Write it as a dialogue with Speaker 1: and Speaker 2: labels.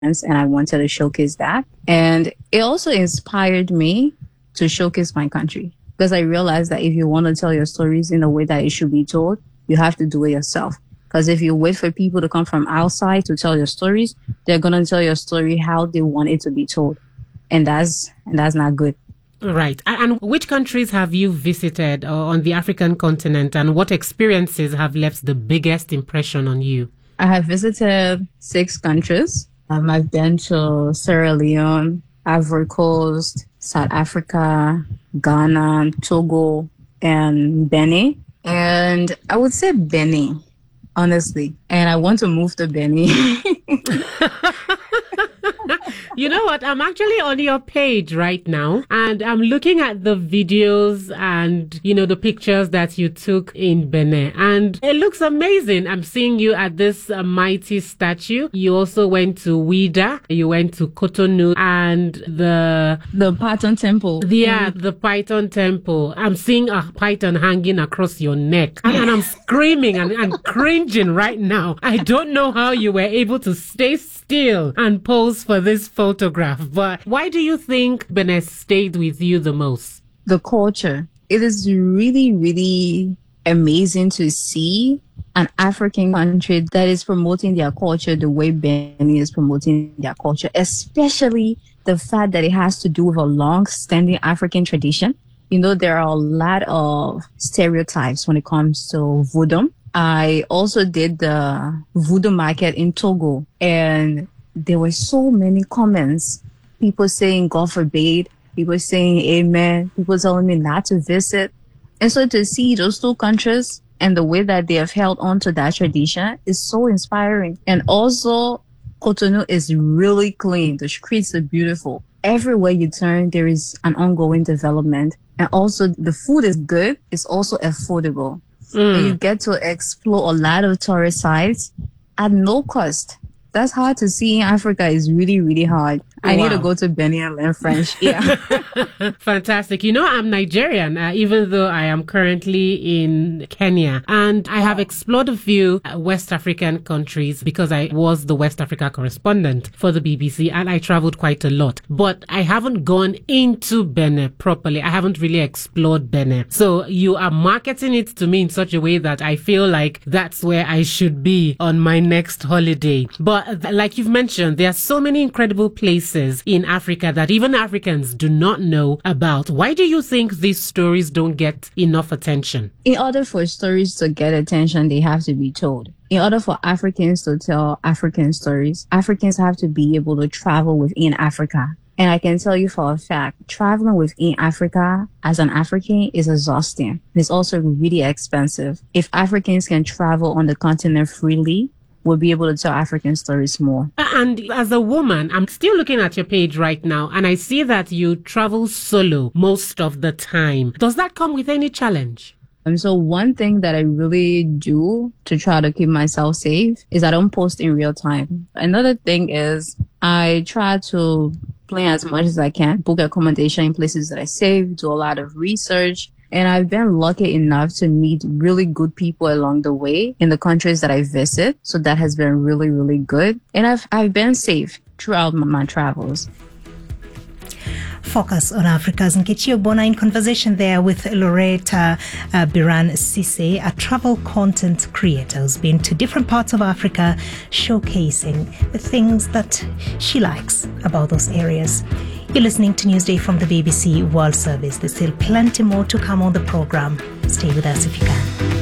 Speaker 1: and I wanted to showcase that. And it also inspired me to showcase my country because I realized that if you want to tell your stories in the way that it should be told, you have to do it yourself. Because if you wait for people to come from outside to tell your stories, they're going to tell your story how they want it to be told. And that's not good.
Speaker 2: Right. And which countries have you visited on the African continent, and what experiences have left the biggest impression on you?
Speaker 1: I have visited 6 countries. I've been to Sierra Leone, Ivory Coast, South Africa, Ghana, Togo, and Benin. And I would say Benin, honestly. And I want to move to Benin.
Speaker 2: You know what? I'm actually on your page right now, and I'm looking at the videos and, the pictures that you took in Benin, and it looks amazing. I'm seeing you at this mighty statue. You also went to Ouidah, you went to Cotonou, and the
Speaker 1: Python Temple.
Speaker 2: Yeah, the Python Temple. I'm seeing a python hanging across your neck, and I'm screaming and cringing right now. I don't know how you were able to stay still and pose for this photograph, but why do you think Benin stayed with you the most?
Speaker 1: The culture. It is really, really amazing to see an African country that is promoting their culture the way Benin is promoting their culture, especially the fact that it has to do with a long-standing African tradition. There are a lot of stereotypes when it comes to voodoo. I also did the voodoo market in Togo, and there were so many comments. People saying, God forbid, people saying amen, people telling me not to visit. And so to see those 2 countries and the way that they have held on to that tradition is so inspiring. And also, Cotonou is really clean. The streets are beautiful. Everywhere you turn, there is an ongoing development. And also, the food is good. It's also affordable. And you get to explore a lot of tourist sites at no cost. That's hard to see in Africa. It's really, really hard. I need to go to Benin and learn French. Yeah.
Speaker 2: Fantastic. I'm Nigerian, even though I am currently in Kenya. And I have explored a few West African countries because I was the West Africa correspondent for the BBC, and I traveled quite a lot. But I haven't gone into Benin properly. I haven't really explored Benin. So you are marketing it to me in such a way that I feel like that's where I should be on my next holiday. But like you've mentioned, there are so many incredible places in Africa that even Africans do not know about. Why do you think these stories don't get enough attention?
Speaker 1: In order for stories to get attention, they have to be told. In order for Africans to tell African stories, Africans have to be able to travel within Africa. And I can tell you for a fact, traveling within Africa as an African is exhausting. It's also really expensive. If Africans can travel on the continent freely, we'll be able to tell African stories more.
Speaker 2: And as a woman, I'm still looking at your page right now, and I see that you travel solo most of the time. Does that come with any challenge?
Speaker 1: So one thing that I really do to try to keep myself safe is I don't post in real time. Another thing is I try to plan as much as I can, book accommodation in places that I save, do a lot of research. And I've been lucky enough to meet really good people along the way in the countries that I visit. So that has been really, really good. And I've been safe throughout my travels.
Speaker 3: Focus on Africa's Nkechi Ogbonna in conversation there with Loretta Biran Sise, a travel content creator who's been to different parts of Africa, showcasing the things that she likes about those areas. You're listening to Newsday from the BBC World Service. There's still plenty more to come on the program. Stay with us if you can.